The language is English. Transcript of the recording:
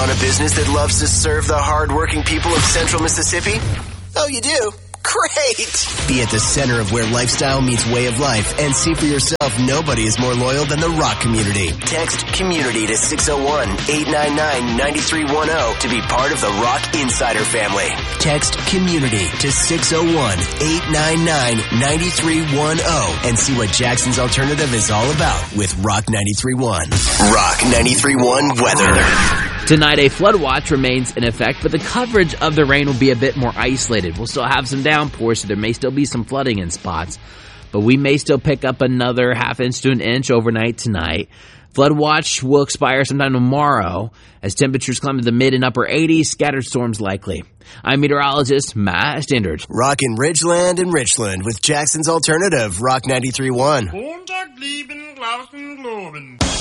run a business that loves to serve the hard-working people of Central Mississippi? Oh, you do? Great! Be at the center of where lifestyle meets way of life and see for yourself nobody is more loyal than the Rock community. Text community to 601-899-9310 to be part of the Rock Insider family. Text community to 601-899-9310 and see what Jackson's Alternative is all about with Rock 93.1. Rock 93.1 weather. Tonight, a flood watch remains in effect, but the coverage of the rain will be a bit more isolated. We'll still have some downpours, so there may still be some flooding in spots, but we may still pick up another half inch to an inch overnight tonight. Flood watch will expire sometime tomorrow as temperatures climb to the mid and upper 80s, scattered storms likely. I'm meteorologist Matt Standard. Rock in Ridgeland and Richland with Jackson's Alternative, Rock 93.1.